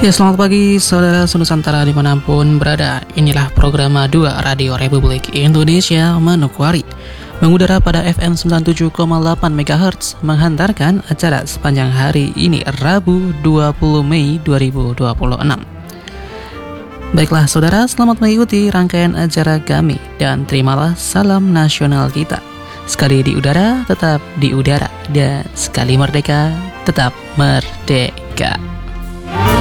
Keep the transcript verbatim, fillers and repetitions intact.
Ya, selamat pagi saudara Nusantara dimanapun berada. Inilah program dua Radio Republik Indonesia Manokwari, mengudara pada F M sembilan puluh tujuh koma delapan MHz, menghantarkan acara sepanjang hari ini Rabu dua puluh Mei dua ribu dua puluh enam. Baiklah saudara, selamat mengikuti rangkaian acara kami dan terimalah salam nasional kita. Sekali di udara, tetap di udara, dan sekali merdeka, tetap merdeka.